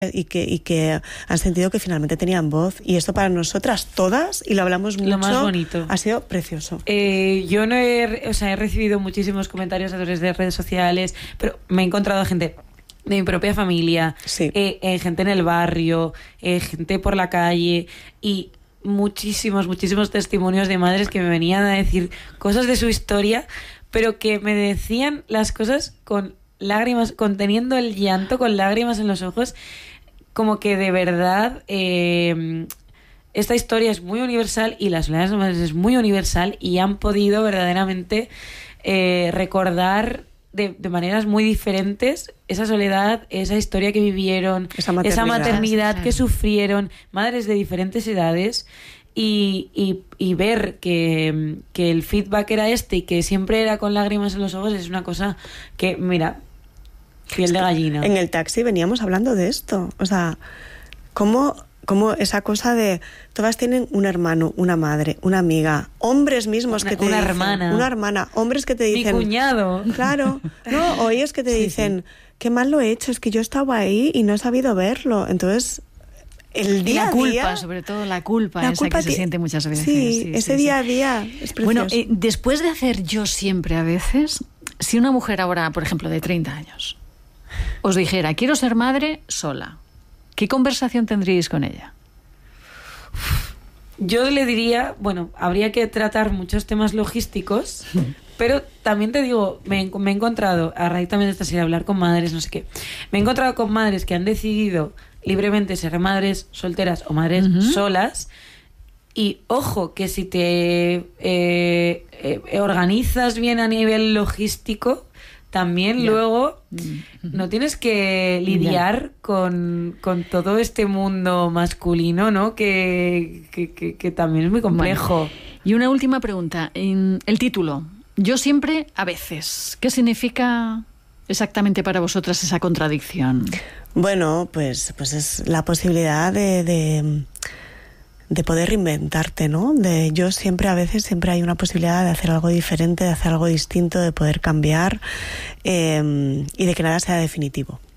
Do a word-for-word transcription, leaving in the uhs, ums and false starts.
y que, y que han sentido que finalmente tenían voz. Y esto para nosotras todas, y lo hablamos mucho, lo más bonito. Ha sido precioso. Eh, yo no he, o sea, he recibido muchísimos comentarios a través de redes sociales, pero me he encontrado gente de mi propia familia, sí. eh, eh, gente en el barrio, eh, gente por la calle, y muchísimos, muchísimos testimonios de madres que me venían a decir cosas de su historia, pero que me decían las cosas con lágrimas, conteniendo el llanto, con lágrimas en los ojos, como que de verdad eh, esta historia es muy universal y la soledad de las madres es muy universal, y han podido verdaderamente eh, recordar de, de maneras muy diferentes esa soledad, esa historia que vivieron, esa maternidad, esa maternidad que sufrieron, madres de diferentes edades. Y, y, y ver que, que el feedback era este y que siempre era con lágrimas en los ojos es una cosa que, mira, piel de gallina. En el taxi veníamos hablando de esto, o sea, cómo, cómo esa cosa de todas tienen un hermano, una madre, una amiga, hombres mismos una, que te una dicen, hermana, una hermana, hombres que te dicen, mi cuñado, claro, no, o ellos que te sí, dicen, sí. qué mal lo he hecho, es que yo estaba ahí y no he sabido verlo, entonces el día y la a culpa, día, sobre todo la culpa, la esa culpa que se ti- siente muchas veces. Sí, sí ese sí, día sí. a día es precioso. Bueno, eh, después de hacer Yo Siempre a veces, si una mujer ahora, por ejemplo, de treinta años, os dijera, quiero ser madre sola, ¿qué conversación tendríais con ella? Yo le diría, bueno, habría que tratar muchos temas logísticos, pero también te digo, me, me he encontrado, a raíz también de esta serie, hablar con madres, no sé qué, me he encontrado con madres que han decidido libremente ser madres solteras o madres uh-huh. solas, y ojo, que si te eh, eh, organizas bien a nivel logístico, también yeah. luego uh-huh. no tienes que lidiar yeah. con, con todo este mundo masculino, ¿no? Que, que, que, que también es muy complejo. Bueno, y una última pregunta, en el título, Yo Siempre a veces, ¿qué significa exactamente para vosotras esa contradicción? Bueno, pues, pues es la posibilidad de, de, de poder reinventarte, ¿no? De yo siempre, a veces, siempre hay una posibilidad de hacer algo diferente, de hacer algo distinto, de poder cambiar eh, y de que nada sea definitivo.